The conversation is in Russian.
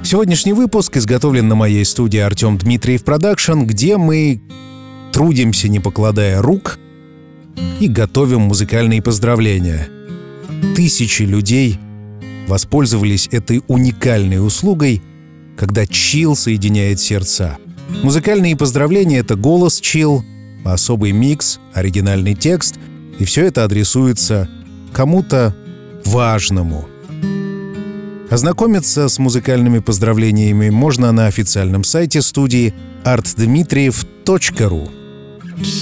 Сегодняшний выпуск изготовлен на моей студии Артем Дмитриев Продакшн, где мы трудимся, не покладая рук, и готовим музыкальные поздравления. Тысячи людей воспользовались этой уникальной услугой, когда чил соединяет сердца. Музыкальные поздравления — это голос чил, особый микс, оригинальный текст, и все это адресуется кому-то важному. Ознакомиться с музыкальными поздравлениями можно на официальном сайте студии artdmitriev.ru.